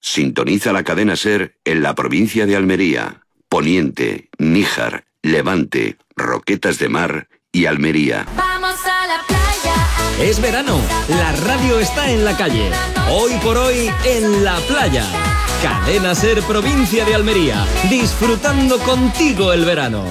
Sintoniza la cadena SER en la provincia de Almería, Poniente, Níjar, Levante, Roquetas de Mar y Almería. Vamos a la playa. Es verano, la radio está en la calle. Hoy por hoy en la playa. Cadena SER provincia de Almería, disfrutando contigo el verano.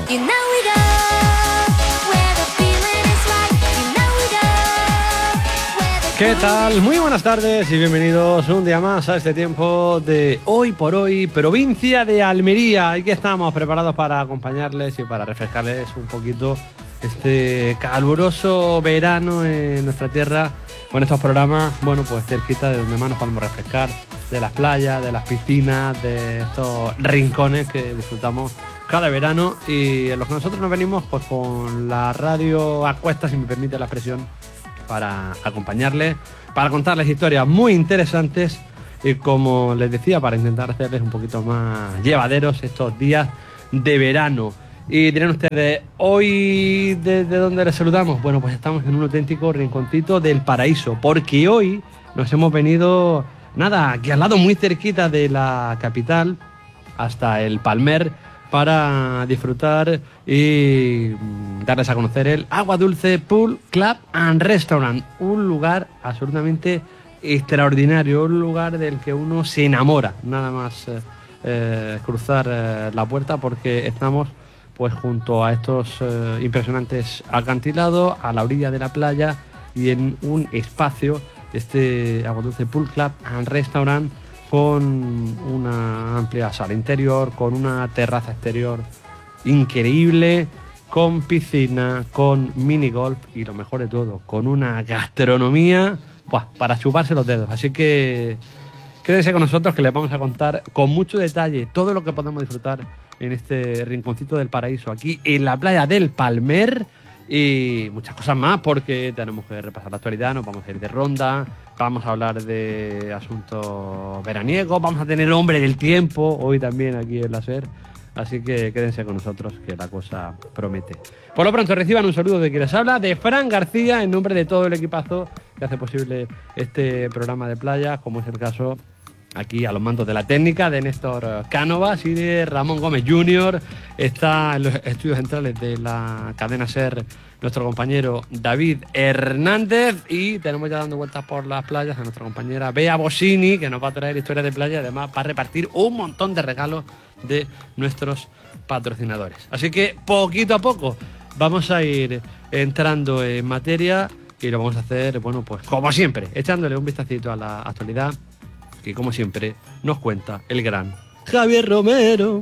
¿Qué tal? Muy buenas tardes y bienvenidos un día más a este tiempo de Hoy por Hoy, provincia de Almería. Aquí estamos preparados para acompañarles y para refrescarles un poquito este caluroso verano en nuestra tierra con estos programas, bueno, pues cerquita de donde más nos podemos refrescar, de las playas, de las piscinas, de estos rincones que disfrutamos cada verano y en los que nosotros nos venimos pues con la radio a cuestas, si me permite la expresión, para acompañarles, para contarles historias muy interesantes y, como les decía, para intentar hacerles un poquito más llevaderos estos días de verano. Y dirán ustedes, ¿hoy desde dónde les saludamos? Bueno, pues estamos en un auténtico rinconcito del paraíso, porque hoy nos hemos venido, nada, aquí al lado muy cerquita de la capital, hasta el Palmer, para disfrutar y darles a conocer el Agua Dulce Pool Club and Restaurant, un lugar absolutamente extraordinario, un lugar del que uno se enamora, nada más cruzar la puerta, porque estamos pues junto a estos impresionantes acantilados, a la orilla de la playa y en un espacio, este Agua Dulce Pool Club and Restaurant, con una amplia sala interior, con una terraza exterior increíble, con piscina, con mini golf y lo mejor de todo, con una gastronomía para chuparse los dedos. Así que quédense con nosotros, que les vamos a contar con mucho detalle todo lo que podemos disfrutar en este rinconcito del paraíso, aquí en la playa del Palmer, y muchas cosas más, porque tenemos que repasar la actualidad, nos vamos a ir de ronda, vamos a hablar de asuntos veraniegos, vamos a tener el hombre del tiempo hoy también aquí en la SER, así que quédense con nosotros, que la cosa promete. Por lo pronto reciban un saludo de quien les habla, de Fran García, en nombre de todo el equipazo que hace posible este programa de playa, como es el caso aquí a los mandos de la técnica de Néstor Cánovas y de Ramón Gómez Jr. Está en los estudios centrales de la cadena SER nuestro compañero David Hernández, y tenemos ya dando vueltas por las playas a nuestra compañera Bea Bosini, que nos va a traer historias de playa y además va a repartir un montón de regalos de nuestros patrocinadores. Así que poquito a poco vamos a ir entrando en materia y lo vamos a hacer, bueno, pues como siempre, echándole un vistacito a la actualidad que, como siempre, nos cuenta el gran Javier Romero.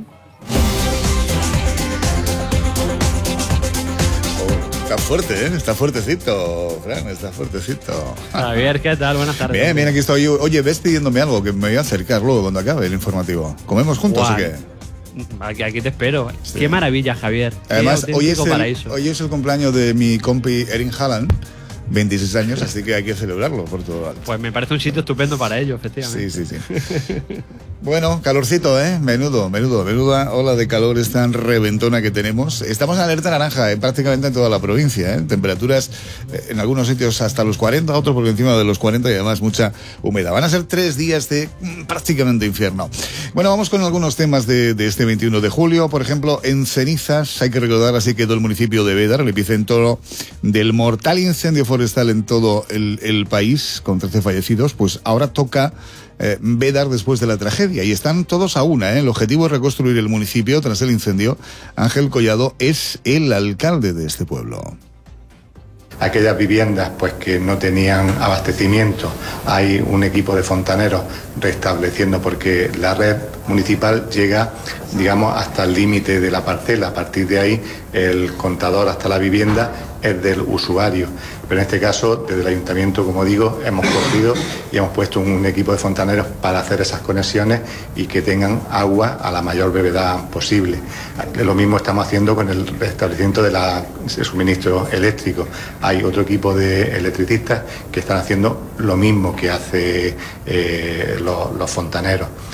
Está fuerte, ¿eh? Está fuertecito, Fran, está fuertecito. Javier, ¿qué tal? Buenas tardes. Bien, bien, aquí estoy. Oye, ves pidiéndome algo, que me voy a acercar luego cuando acabe el informativo. ¿Comemos juntos o qué? Aquí te espero. Sí. Qué maravilla, Javier. Además, hoy es el cumpleaños de mi compi Erin Haaland, 26 años, así que hay que celebrarlo por todo lo alto. Pues me parece un sitio estupendo para ello, efectivamente. Sí. Bueno, calorcito, ¿eh? Menuda ola de calor esta reventona que tenemos. Estamos en alerta naranja, prácticamente en toda la provincia, ¿eh? Temperaturas en algunos sitios hasta los 40, otros por encima de los 40 y además mucha humedad. Van a ser 3 días de prácticamente infierno. Bueno, vamos con algunos temas de este 21 de julio. Por ejemplo, en cenizas, hay que recordar, así quedó el municipio de Bédar, el epicentro del mortal incendio forestal en todo el país, con 13 fallecidos. Pues ahora toca Bédar después de la tragedia, y están todos a una, ¿eh? El objetivo es reconstruir el municipio tras el incendio. Ángel Collado es el alcalde de este pueblo. Aquellas viviendas pues que no tenían abastecimiento, hay un equipo de fontaneros restableciendo, porque la red municipal llega, digamos, hasta el límite de la parcela. A partir de ahí el contador hasta la vivienda es del usuario. Pero en este caso, desde el ayuntamiento, como digo, hemos cogido y hemos puesto un equipo de fontaneros para hacer esas conexiones y que tengan agua a la mayor brevedad posible. Lo mismo estamos haciendo con el restablecimiento del suministro eléctrico. Hay otro equipo de electricistas que están haciendo lo mismo que hace los fontaneros.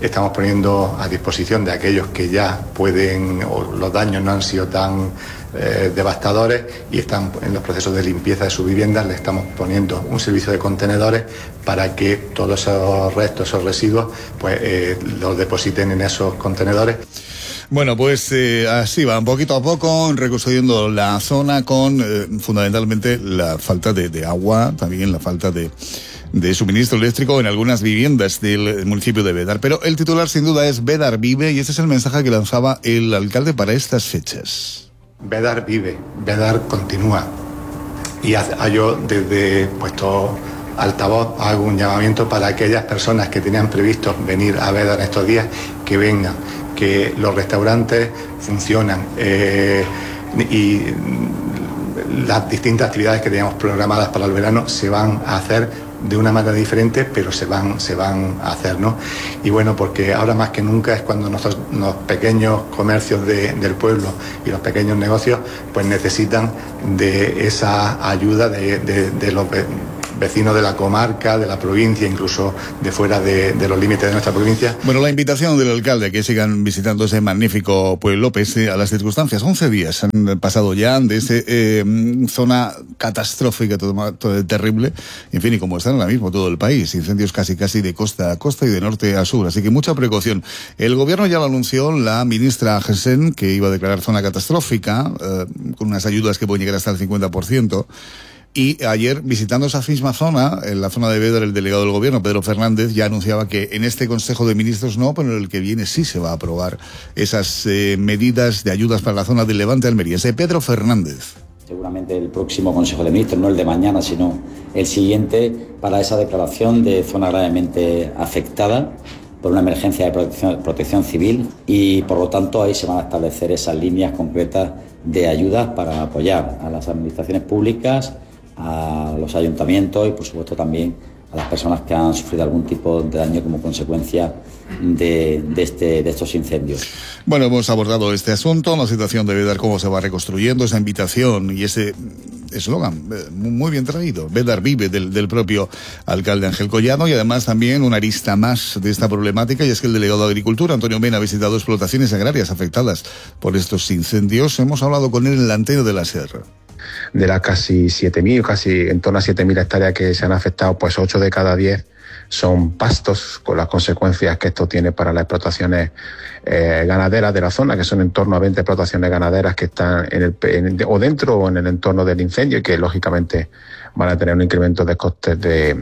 estamos poniendo a disposición de aquellos que ya pueden, o los daños no han sido tan devastadores y están en los procesos de limpieza de sus viviendas, le estamos poniendo un servicio de contenedores para que todos esos restos, esos residuos, pues los depositen en esos contenedores. Bueno, pues así van, poquito a poco, reconstruyendo la zona con fundamentalmente la falta de agua, también la falta de suministro eléctrico en algunas viviendas del municipio de Bédar. Pero el titular sin duda es Bédar vive, y este es el mensaje que lanzaba el alcalde para estas fechas. Bédar vive, Bédar continúa. Y yo desde puesto altavoz hago un llamamiento para aquellas personas que tenían previsto venir a Bédar estos días, que vengan, que los restaurantes funcionan y las distintas actividades que teníamos programadas para el verano se van a hacer de una manera diferente, pero se van a hacer, ¿no? Y bueno, porque ahora más que nunca es cuando los pequeños comercios del pueblo y los pequeños negocios pues necesitan de esa ayuda de los vecinos de la comarca, de la provincia, incluso de fuera de los límites de nuestra provincia. Bueno, la invitación del alcalde a que sigan visitando ese magnífico pueblo pese a las circunstancias. 11 días han pasado ya de esa zona catastrófica, todo terrible, en fin, y como están ahora mismo todo el país, incendios casi de costa a costa y de norte a sur, así que mucha precaución. El gobierno ya lo anunció, la ministra Gesen, que iba a declarar zona catastrófica, con unas ayudas que pueden llegar hasta el 50%. Y ayer, visitando esa misma zona, en la zona de Bédar, el delegado del gobierno, Pedro Fernández, ya anunciaba que en este Consejo de Ministros no, pero en el que viene sí se va a aprobar esas medidas de ayudas para la zona del Levante Almería. Ese Pedro Fernández. Seguramente el próximo Consejo de Ministros, no el de mañana, sino el siguiente, para esa declaración de zona gravemente afectada por una emergencia de protección civil, y por lo tanto ahí se van a establecer esas líneas concretas de ayudas para apoyar a las administraciones públicas, a los ayuntamientos y por supuesto también a las personas que han sufrido algún tipo de daño como consecuencia de estos incendios. Bueno, hemos abordado este asunto, la situación de Bédar, cómo se va reconstruyendo, esa invitación y ese eslogan muy bien traído, Bédar vive, del propio alcalde Ángel Collado, y además también una arista más de esta problemática, y es que el delegado de Agricultura, Antonio Mena, ha visitado explotaciones agrarias afectadas por estos incendios. Hemos hablado con él en la antena de la Sierra. De las casi 7.000, casi en torno a 7.000 hectáreas que se han afectado, pues 8 de cada 10 son pastos, con las consecuencias que esto tiene para las explotaciones ganaderas de la zona, que son en torno a 20 explotaciones ganaderas que están o dentro o en el entorno del incendio, y que lógicamente van a tener un incremento de costes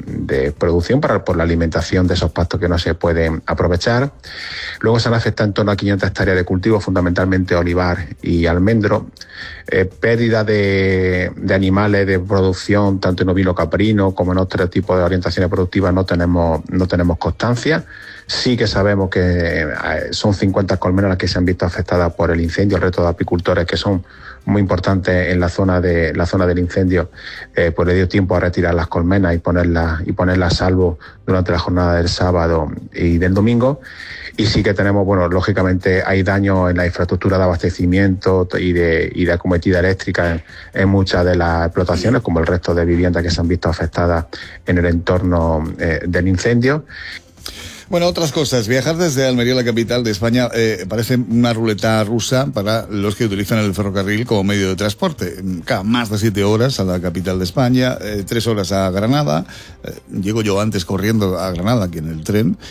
de producción por la alimentación de esos pastos que no se pueden aprovechar. Luego se han afectado en torno a 500 hectáreas de cultivo, fundamentalmente olivar y almendro. Pérdida de animales de producción, tanto en ovino caprino como en otro tipo de orientaciones productivas, no tenemos constancia. Sí que sabemos que son 50 colmenas las que se han visto afectadas por el incendio. El resto de apicultores, que son muy importantes en la zona del incendio, pues le dio tiempo a retirar las colmenas y ponerlas a salvo durante la jornada del sábado y del domingo. Y sí que tenemos, bueno, lógicamente hay daños en la infraestructura de abastecimiento y de acometida eléctrica en muchas de las explotaciones, como el resto de viviendas que se han visto afectadas en el entorno del incendio. Bueno, otras cosas. Viajar desde Almería, la capital de España, parece una ruleta rusa para los que utilizan el ferrocarril como medio de transporte. Más de 7 horas a la capital de España, 3 horas a Granada. Llego yo antes corriendo a Granada que en el tren.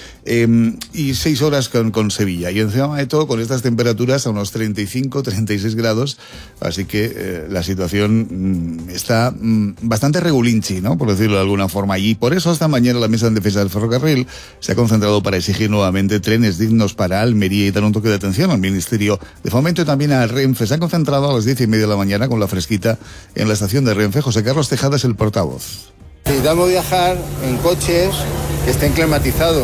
Y 6 horas con Sevilla. Y encima de todo, con estas temperaturas a unos 35, 36 grados. Así que la situación está bastante regulinchi, ¿no? Por decirlo de alguna forma. Y por eso esta mañana la Mesa en Defensa del Ferrocarril se ha concentrado para exigir nuevamente trenes dignos para Almería y dar un toque de atención al Ministerio de Fomento y también a Renfe. Se han concentrado a las 10:30 de la mañana con la fresquita en la estación de Renfe. José Carlos Tejada es el portavoz. Necesitamos viajar en coches que estén climatizados,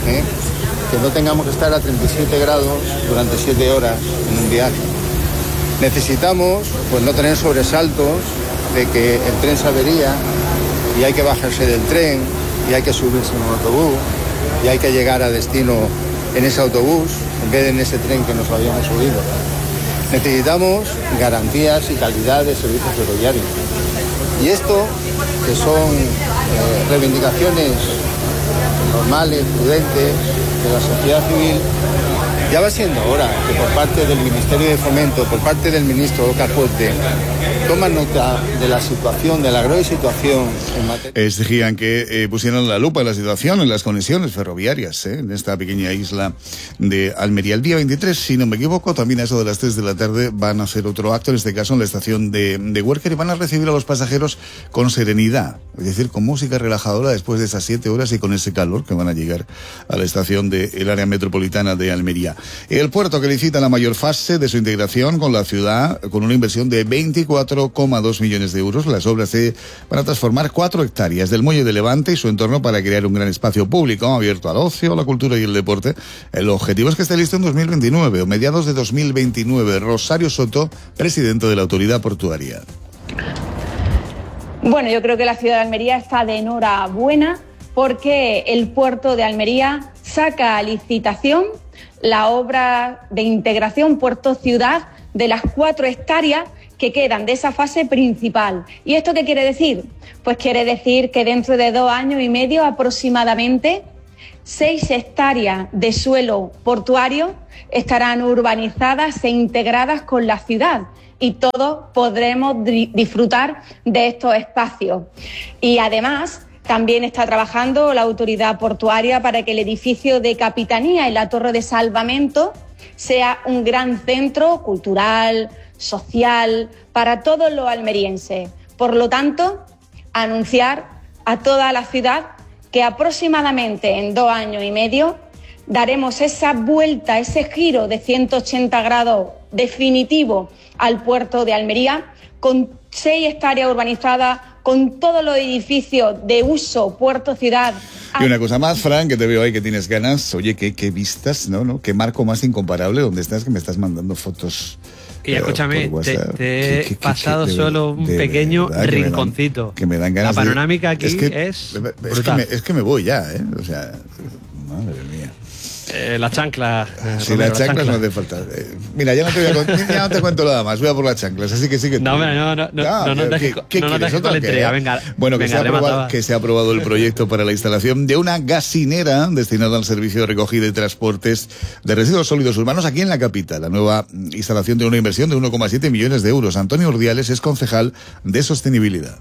que no tengamos que estar a 37 grados durante 7 horas en un viaje. Necesitamos pues no tener sobresaltos de que el tren se avería y hay que bajarse del tren y hay que subirse en un autobús y hay que llegar a destino en ese autobús en vez de en ese tren que nos habíamos subido. Necesitamos garantías y calidad de servicios ferroviarios. Y esto, que son reivindicaciones normales, prudentes, de la sociedad civil. Ya va siendo hora que por parte del Ministerio de Fomento, por parte del ministro Óscar Puente, toman nota de la situación, de la grave situación en materia. Exigían que pusieran la lupa en la situación, en las conexiones ferroviarias, en esta pequeña isla de Almería. El día 23, si no me equivoco, también a eso de las 3 de la tarde van a hacer otro acto, en este caso en la estación de Huércar, y van a recibir a los pasajeros con serenidad, es decir, con música relajadora después de esas 7 horas y con ese calor que van a llegar a la estación del área metropolitana de Almería. El puerto que licita la mayor fase de su integración con la ciudad, con una inversión de 24,2 millones de euros. Las obras se van a transformar 4 hectáreas del muelle de Levante y su entorno para crear un gran espacio público abierto al ocio, la cultura y el deporte. El objetivo es que esté listo en 2029 o mediados de 2029. Rosario Soto, presidente de la autoridad portuaria. Bueno, yo creo que la ciudad de Almería está de enhorabuena porque el puerto de Almería saca a licitación la obra de integración puerto-ciudad de las 4 hectáreas que quedan de esa fase principal. ¿Y esto qué quiere decir? Pues quiere decir que dentro de 2 años y medio aproximadamente 6 hectáreas de suelo portuario estarán urbanizadas e integradas con la ciudad y todos podremos disfrutar de estos espacios. Y además también está trabajando la autoridad portuaria para que el edificio de capitanía y la torre de salvamento sea un gran centro cultural, social, para todos los almerienses. Por lo tanto, anunciar a toda la ciudad que aproximadamente en 2 años y medio daremos esa vuelta, ese giro de 180 grados definitivo al puerto de Almería, con 6 hectáreas urbanizadas, con todos los edificios de uso puerto-ciudad. Y una cosa más, Fran, que te veo ahí que tienes ganas. Oye, qué vistas, ¿no? Qué marco más incomparable. ¿Dónde estás? Que me estás mandando fotos. Y escúchame, te he pasado solo un pequeño rinconcito. Que me dan ganas. La panorámica aquí es brutal. Es que me voy ya, ¿eh? O sea, madre mía. Las chanclas. Sí, las chanclas no hace falta. Mira, ya no te cuento nada más. Voy a por las chanclas, así que sí que. No, hombre, ¿Qué quieres? Con la entrega, venga. Bueno, venga, que se ha aprobado el proyecto para la instalación de una gasinera destinada al servicio de recogida y transportes de residuos sólidos urbanos aquí en la capital. La nueva instalación de una inversión de 1,7 millones de euros. Antonio Urdiales es concejal de Sostenibilidad.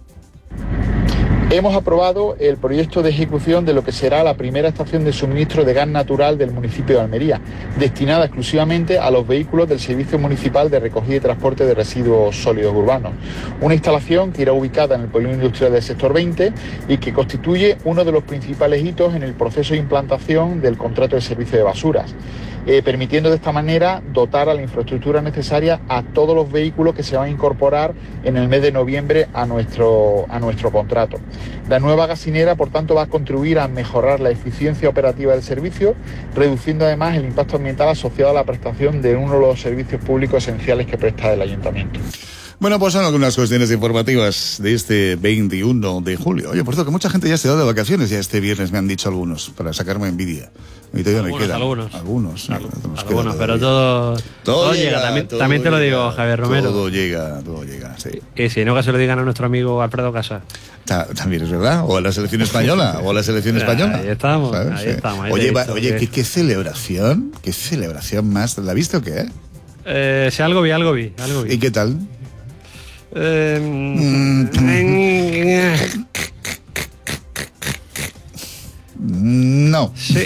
Hemos aprobado el proyecto de ejecución de lo que será la primera estación de suministro de gas natural del municipio de Almería, destinada exclusivamente a los vehículos del Servicio Municipal de Recogida y Transporte de Residuos Sólidos Urbanos. Una instalación que irá ubicada en el polígono industrial del sector 20 y que constituye uno de los principales hitos en el proceso de implantación del contrato de servicio de basuras, permitiendo de esta manera dotar a la infraestructura necesaria a todos los vehículos que se van a incorporar en el mes de noviembre a nuestro contrato. La nueva gasinera, por tanto, va a contribuir a mejorar la eficiencia operativa del servicio, reduciendo además el impacto ambiental asociado a la prestación de uno de los servicios públicos esenciales que presta el ayuntamiento. Bueno, pues son algunas cuestiones informativas de este 21 de julio. Oye, por cierto, que mucha gente ya se da de vacaciones ya este viernes, me han dicho algunos, para sacarme envidia. Y todavía me quedan. Algunos, pero todo llega. También te lo digo, Javier Romero. Todo llega, sí. Y si no, que se lo digan a nuestro amigo Alfredo Casas. También es verdad, o a la selección española, Ahí estamos, ¿sabes? Ahí Oye, qué celebración más. ¿La viste o qué? Si algo vi. ¿Y qué tal? No. Sí.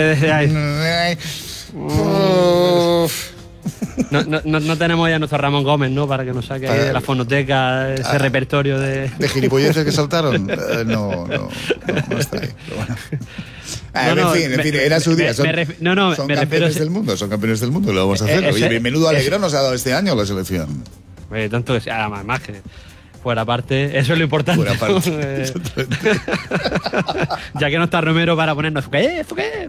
No tenemos ya a nuestro Ramón Gómez, ¿no? Para que nos saque ahí de la fonoteca ese repertorio de gilipolleces que saltaron. No está ahí. En fin, era su día. Son campeones del mundo, lo vamos a hacer. Oye, menudo alegrón nos ha dado este año la selección. Tanto que sea, más que fuera parte, eso es lo importante. Fuera parte. Ya que no está Romero para ponernos ¿qué?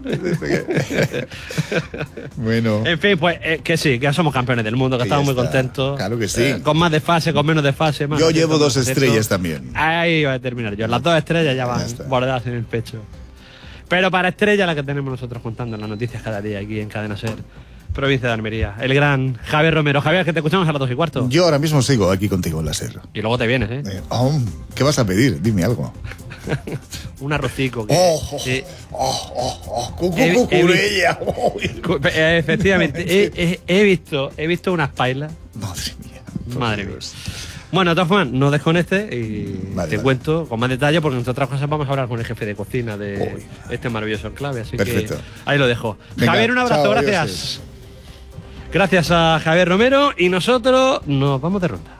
Bueno. En fin, pues que sí, que ya somos campeones del mundo, que estamos muy contentos. Claro que sí. Con más desfase, con menos desfase. Yo llevo 2 estrellas también. Ahí va a terminar yo. Las 2 estrellas ya van bordadas en el pecho. Pero para estrella la que tenemos nosotros contando en las noticias cada día aquí en Cadena Ser, provincia de Almería, el gran Javier Romero. Javier, que te escuchamos a las 2:15. Yo ahora mismo sigo aquí contigo en la SER. Y luego te vienes, ¿eh? ¿Qué vas a pedir? Dime algo. Un arrocico. Cucurella. Efectivamente, he visto unas pailas. Madre mía. Bueno, de todas formas, no desconectes y te cuento con más detalle, porque entre otras cosas vamos a hablar con el jefe de cocina de este maravilloso enclave, así perfecto. Que ahí lo dejo. Venga, Javier, un abrazo, chao, gracias. adiós. Gracias a Javier Romero y nosotros nos vamos de ronda.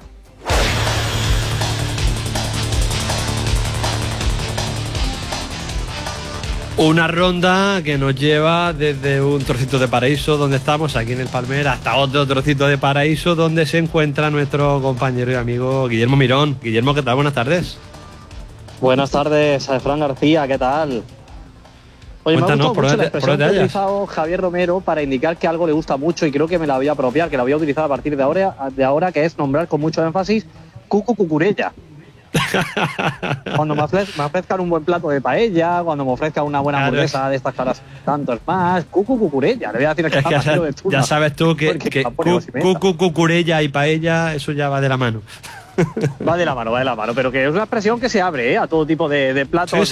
Una ronda que nos lleva desde un trocito de paraíso donde estamos, aquí en el Palmer, hasta otro trocito de paraíso donde se encuentra nuestro compañero y amigo Guillermo Mirón. Guillermo, ¿qué tal? Buenas tardes. Buenas tardes, Fran García, ¿qué tal? Oye, Cuéntanos, me ha gustado mucho la por expresión dónde que ha hayas. utilizado Javier Romero para indicar que algo le gusta mucho y creo que me la voy a apropiar, que la voy a utilizar a partir de ahora, que es nombrar con mucho énfasis Cucurella. Cuando me ofrezcan un buen plato de paella, cuando me ofrezcan una buena hamburguesa de estas caras, tantos más, Cucurella. Le voy a decir que ya sabes tú que cucurella y paella, eso ya va de la mano. Va de la mano, pero que es una expresión que se abre a todo tipo de platos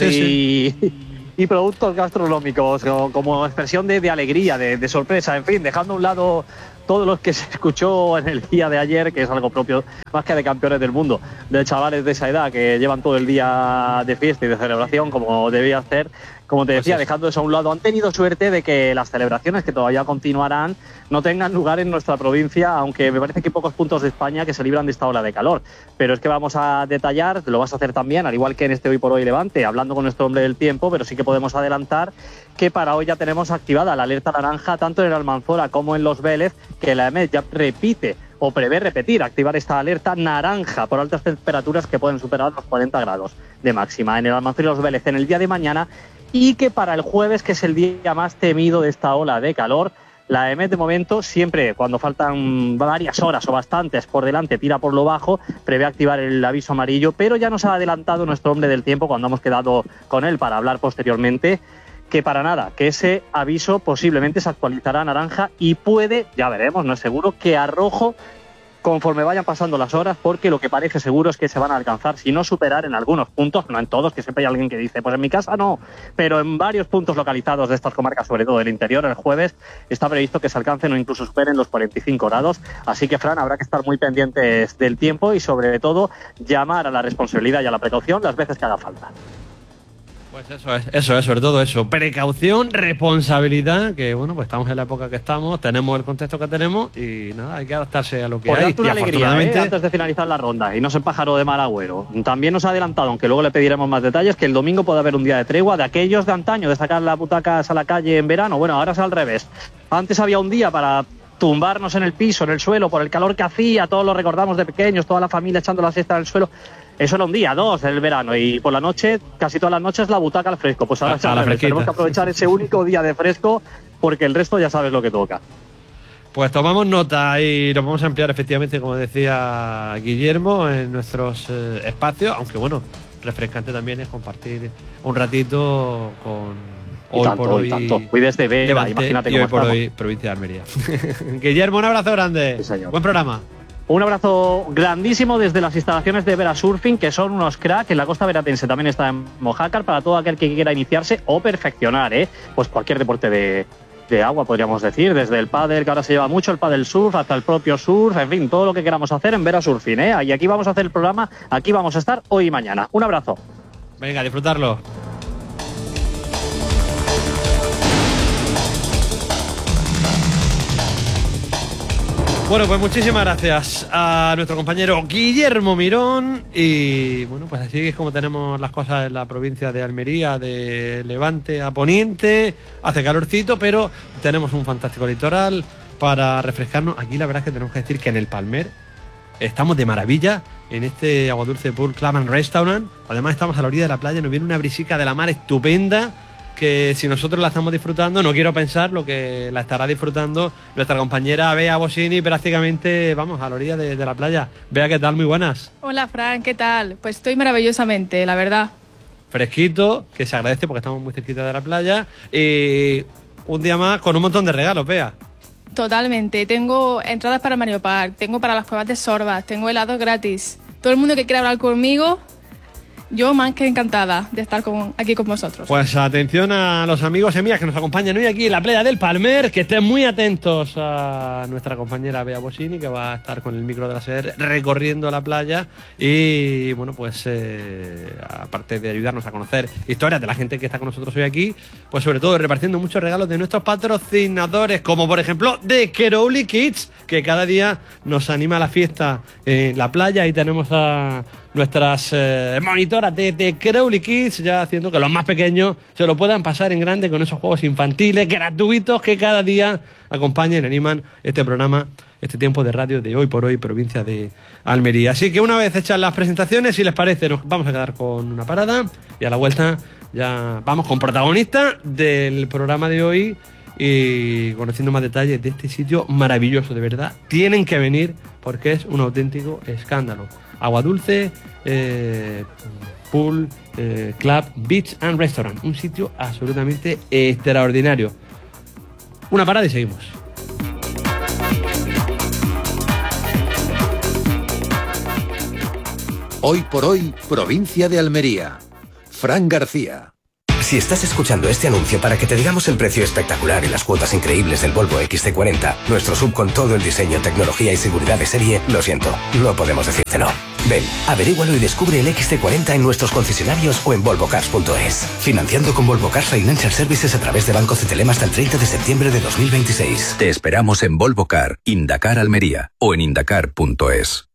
y productos gastronómicos, como expresión de alegría, de sorpresa, en fin, dejando a un lado todo lo que se escuchó en el día de ayer, que es algo propio más que de campeones del mundo, de chavales de esa edad que llevan todo el día de fiesta y de celebración, como debía hacer. Como te decía, dejando eso a un lado, han tenido suerte de que las celebraciones, que todavía continuarán, no tengan lugar en nuestra provincia, aunque me parece que hay pocos puntos de España que se libran de esta ola de calor. Pero es que vamos a detallar, lo vas a hacer también, al igual que en este Hoy por Hoy Levante, hablando con nuestro hombre del tiempo, pero sí que podemos adelantar que para hoy ya tenemos activada la alerta naranja, tanto en el Almanzora como en Los Vélez, que la EMET ya repite o prevé repetir, activar esta alerta naranja por altas temperaturas que pueden superar los 40 grados de máxima en el Almanzora y Los Vélez en el día de mañana, y que para el jueves, que es el día más temido de esta ola de calor, la EMET de momento, siempre cuando faltan varias horas o bastantes por delante, tira por lo bajo, prevé activar el aviso amarillo, pero ya nos ha adelantado nuestro hombre del tiempo cuando hemos quedado con él para hablar posteriormente, que para nada, que ese aviso posiblemente se actualizará a naranja y puede, ya veremos, no es seguro, que a rojo conforme vayan pasando las horas, porque lo que parece seguro es que se van a alcanzar, si no superar en algunos puntos, no en todos, que siempre hay alguien que dice, pues en mi casa no, pero en varios puntos localizados de estas comarcas, sobre todo del interior, el jueves está previsto que se alcancen o incluso superen los 45 grados, así que, Fran, habrá que estar muy pendientes del tiempo y sobre todo llamar a la responsabilidad y a la precaución las veces que haga falta. Pues eso es, sobre todo eso. Precaución, responsabilidad, que bueno, pues estamos en la época que estamos, tenemos el contexto que tenemos y nada, hay que adaptarse a lo que Por hay. darte una alegría, antes de finalizar la ronda, y no se pájaro de mal agüero. También nos ha adelantado, aunque luego le pediremos más detalles, que el domingo puede haber un día de tregua de aquellos de antaño, de sacar las butacas a la calle en verano. Bueno, ahora es al revés. Antes había un día para tumbarnos en el piso, en el suelo, por el calor que hacía, todos lo recordamos de pequeños, toda la familia echando la siesta en el suelo. Eso era un día, dos, el verano, y por la noche, casi todas las noches, la butaca al fresco. Pues ahora tenemos que aprovechar ese único día de fresco, porque el resto ya sabes lo que toca. Pues tomamos nota y nos vamos a ampliar, efectivamente, como decía Guillermo, en nuestros espacios, aunque bueno, refrescante también es compartir un ratito con Hoy por Hoy. Cuides de Vera, imagínate y cómo Hoy por estamos. Hoy, provincia de Almería. Guillermo, un abrazo grande. Sí, señor. Buen programa. Un abrazo grandísimo desde las instalaciones de Vera Surfing, que son unos cracks. En la costa veratense también está en Mojácar, para todo aquel que quiera iniciarse o perfeccionar, pues cualquier deporte de agua, podríamos decir, desde el pádel, que ahora se lleva mucho, el pádel surf, hasta el propio surf, en fin, todo lo que queramos hacer en Vera Surfing, Y aquí vamos a hacer el programa, aquí vamos a estar hoy y mañana. Un abrazo. Venga, a disfrutarlo. Bueno, pues muchísimas gracias a nuestro compañero Guillermo Mirón. Y bueno, pues así es como tenemos las cosas en la provincia de Almería, de Levante a Poniente. Hace calorcito, pero tenemos un fantástico litoral para refrescarnos. Aquí la verdad es que tenemos que decir que en el Palmer estamos de maravilla, en este Aguadulce Pool Club and Restaurant. Además estamos a la orilla de la playa, nos viene una brisica de la mar estupenda, que si nosotros la estamos disfrutando, no quiero pensar lo que la estará disfrutando nuestra compañera Bea Bosini, prácticamente, vamos, a la orilla de la playa. Bea, ¿qué tal? Muy buenas. Hola, Fran, ¿qué tal? Pues estoy maravillosamente, la verdad. Fresquito, que se agradece porque estamos muy cerquita de la playa, y un día más con un montón de regalos, Bea. Totalmente, tengo entradas para Mario Park, tengo para las cuevas de Sorbas, tengo helados gratis. Todo el mundo que quiera hablar conmigo, yo más que encantada de estar aquí con vosotros. Pues atención a los amigos y amigas que nos acompañan hoy aquí en la playa del Palmer, que estén muy atentos a nuestra compañera Bea Bosini, que va a estar con el micro de la SER recorriendo la playa y, bueno, pues aparte de ayudarnos a conocer historias de la gente que está con nosotros hoy aquí, pues sobre todo repartiendo muchos regalos de nuestros patrocinadores, como por ejemplo de Crowley Kids, que cada día nos anima a la fiesta en la playa, y tenemos a nuestras monitoras de Crowley Kids ya haciendo que los más pequeños se lo puedan pasar en grande con esos juegos infantiles gratuitos que cada día acompañan y animan este programa, este tiempo de radio de Hoy por Hoy, provincia de Almería. Así que una vez hechas las presentaciones, si les parece, nos vamos a quedar con una parada y a la vuelta ya vamos con protagonista del programa de hoy y conociendo más detalles de este sitio maravilloso, de verdad. Tienen que venir porque es un auténtico escándalo. Agua Dulce, Pool, Club, Beach and Restaurant. Un sitio absolutamente extraordinario. Una parada y seguimos. Hoy por Hoy, provincia de Almería. Fran García. Si estás escuchando este anuncio para que te digamos el precio espectacular y las cuotas increíbles del Volvo XC40, nuestro SUV con todo el diseño, tecnología y seguridad de serie, lo siento, no podemos decirte no. Ven, averígualo y descubre el XC40 en nuestros concesionarios o en volvocars.es. Financiando con Volvo Cars Financial Services a través de Banco Cetelem hasta el 30 de septiembre de 2026. Te esperamos en Volvo Car, Indacar Almería o en indacar.es.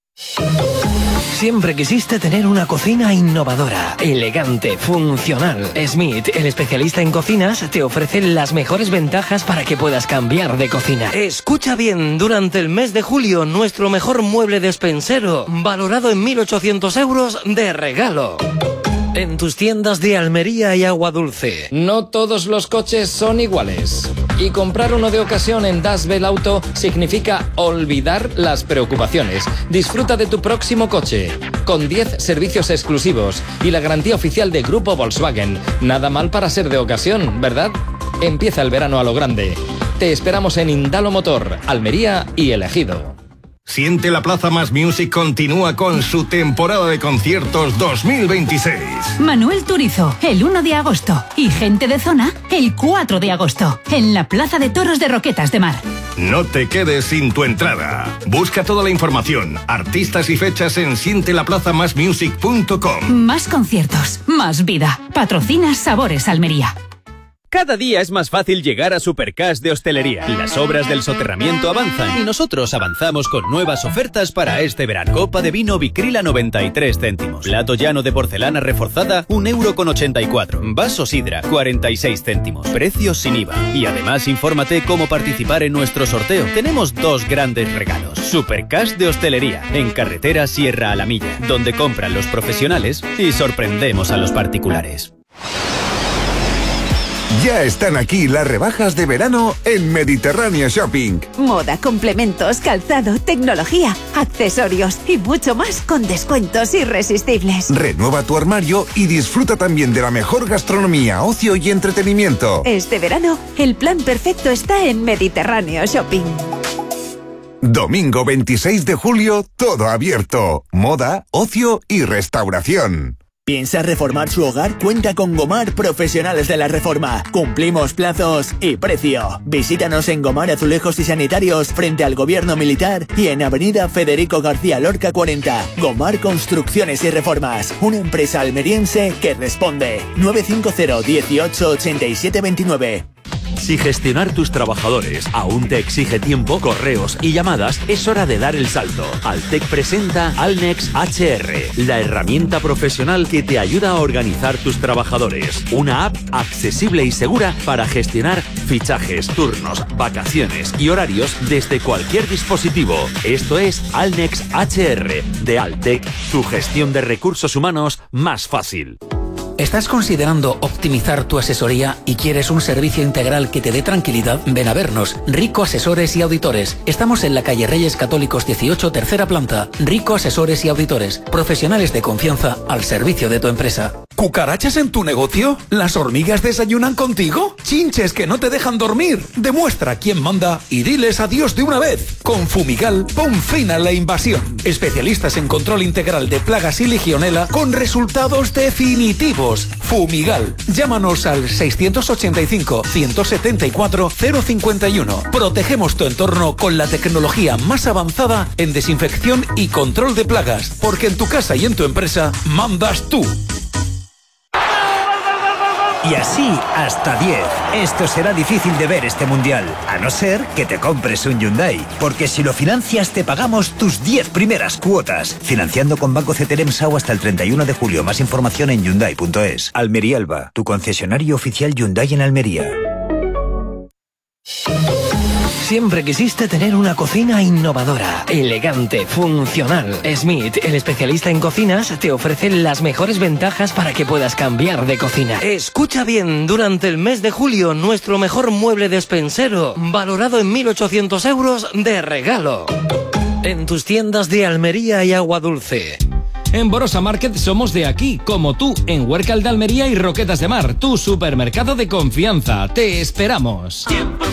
Siempre quisiste tener una cocina innovadora, elegante, funcional. Smith, el especialista en cocinas, te ofrece las mejores ventajas para que puedas cambiar de cocina. Escucha bien, durante el mes de julio, nuestro mejor mueble despensero, valorado en 1.800 euros de regalo. En tus tiendas de Almería y Agua Dulce. No todos los coches son iguales. Y comprar uno de ocasión en Das Bell Auto significa olvidar las preocupaciones. Disfruta de tu próximo coche, con 10 servicios exclusivos y la garantía oficial de Grupo Volkswagen. Nada mal para ser de ocasión, ¿verdad? Empieza el verano a lo grande. Te esperamos en Indalo Motor, Almería y El Ejido. Siente la Plaza Más Music continúa con su temporada de conciertos 2026. Manuel Turizo, el 1 de agosto. Y Gente de Zona, el 4 de agosto. En la Plaza de Toros de Roquetas de Mar. No te quedes sin tu entrada. Busca toda la información, artistas y fechas en sientelaplazamasmusic.com. Más conciertos, más vida. Patrocina Sabores Almería. Cada día es más fácil llegar a Supercash de Hostelería. Las obras del soterramiento avanzan y nosotros avanzamos con nuevas ofertas para este verano. Copa de vino Vicrila 93 céntimos. Plato llano de porcelana reforzada 1,84 €. Vaso sidra 46 céntimos. Precios sin IVA. Y además infórmate cómo participar en nuestro sorteo. Tenemos 2 grandes regalos. Supercash de Hostelería en carretera Sierra a la Milla, donde compran los profesionales y sorprendemos a los particulares. Ya están aquí las rebajas de verano en Mediterráneo Shopping. Moda, complementos, calzado, tecnología, accesorios y mucho más con descuentos irresistibles. Renueva tu armario y disfruta también de la mejor gastronomía, ocio y entretenimiento. Este verano, el plan perfecto está en Mediterráneo Shopping. Domingo 26 de julio, todo abierto. Moda, ocio y restauración. ¿Piensa reformar su hogar? Cuenta con Gomar Profesionales de la Reforma. Cumplimos plazos y precio. Visítanos en Gomar Azulejos y Sanitarios frente al Gobierno Militar y en Avenida Federico García Lorca 40. Gomar Construcciones y Reformas. Una empresa almeriense que responde. 950 18 87 29. Si gestionar tus trabajadores aún te exige tiempo, correos y llamadas, es hora de dar el salto. Altec presenta Alnex HR, la herramienta profesional que te ayuda a organizar tus trabajadores. Una app accesible y segura para gestionar fichajes, turnos, vacaciones y horarios desde cualquier dispositivo. Esto es Alnex HR de Altec, tu gestión de recursos humanos más fácil. ¿Estás considerando optimizar tu asesoría y quieres un servicio integral que te dé tranquilidad? Ven a vernos. Rico Asesores y Auditores. Estamos en la calle Reyes Católicos 18, tercera planta. Rico Asesores y Auditores. Profesionales de confianza al servicio de tu empresa. ¿Cucarachas en tu negocio? ¿Las hormigas desayunan contigo? ¿Chinches que no te dejan dormir? Demuestra quién manda y diles adiós de una vez. Con Fumigal, pon fin a la invasión. Especialistas en control integral de plagas y legionela con resultados definitivos. Fumigal. Llámanos al 685-174-051. Protegemos tu entorno con la tecnología más avanzada en desinfección y control de plagas. Porque en tu casa y en tu empresa mandas tú. Y así hasta 10. Esto será difícil de ver este mundial, a no ser que te compres un Hyundai. Porque si lo financias te pagamos tus 10 primeras cuotas. Financiando con Banco CTLM SAU hasta el 31 de julio. Más información en Hyundai.es. Almería Alba, tu concesionario oficial Hyundai en Almería. Siempre quisiste tener una cocina innovadora, elegante, funcional. Smith, el especialista en cocinas, te ofrece las mejores ventajas para que puedas cambiar de cocina. Escucha bien, durante el mes de julio, nuestro mejor mueble despensero, valorado en 1.800 euros de regalo. En tus tiendas de Almería y Agua Dulce. En Borosa Market somos de aquí, como tú, en Huércal de Almería y Roquetas de Mar, tu supermercado de confianza. Te esperamos. 100%